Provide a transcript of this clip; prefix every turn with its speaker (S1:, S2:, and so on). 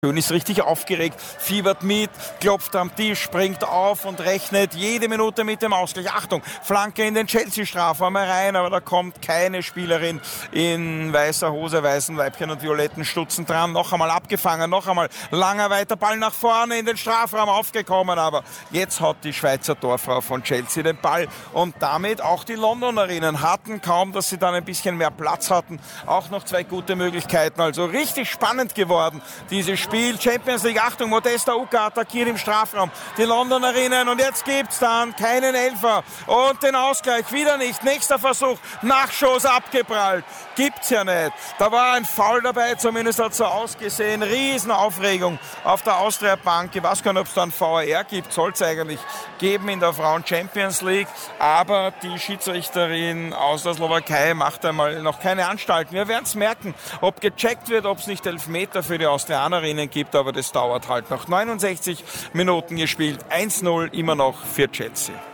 S1: Schön ist richtig aufgeregt, fiebert mit, klopft am Tisch, springt auf und rechnet jede Minute mit dem Ausgleich. Achtung, Flanke in den Chelsea-Strafraum herein, aber da kommt keine Spielerin in weißer Hose, weißen Weibchen und violetten Stutzen dran. Noch einmal abgefangen, noch einmal langer weiter Ball nach vorne in den Strafraum aufgekommen, aber jetzt hat die Schweizer Torfrau von Chelsea den Ball und damit auch die Londonerinnen hatten kaum, dass sie dann ein bisschen mehr Platz hatten, auch noch zwei gute Möglichkeiten. Also richtig spannend geworden, dieses Spiel. Champions League, Achtung, Modesta Uka attackiert im Strafraum die Londonerinnen und jetzt gibt's dann keinen Elfer und den Ausgleich wieder nicht. Nächster Versuch, Nachschuss abgeprallt. Gibt's ja nicht. Da war ein Foul dabei, zumindest hat es so ausgesehen. Riesenaufregung auf der Austria-Bank. Ich weiß gar nicht, ob es da ein VAR gibt. Soll es eigentlich geben in der Frauen-Champions League. Aber die Schiedsrichterin aus der Slowakei macht einmal noch keine Anstalten. Wir werden es merken, ob gecheckt wird, ob es nicht Elfmeter für die Austrianerinnen gibt. Aber das dauert halt noch. 69 Minuten gespielt. 1-0 immer noch für Chelsea.